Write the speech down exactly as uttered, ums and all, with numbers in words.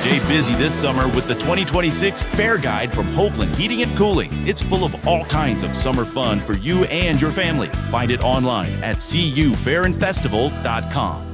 Stay busy this summer with the twenty twenty-six Fair Guide from Hoagland Heating and Cooling. It's full of all kinds of summer fun for you and your family. Find it online at c u fair and festival dot com.